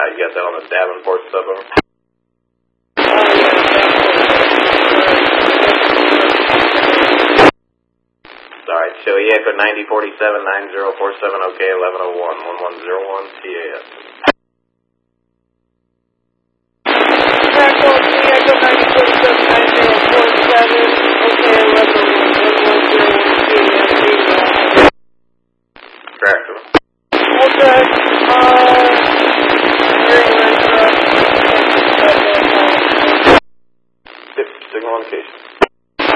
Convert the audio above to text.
You got that on the Davenport sub over? Alright, show Echo 9047, 9047, OK, 1101, 1101, TAS. Echo 9047, 9047, OK, 1101, 1101, TAS. Correct. Okay, signal on location.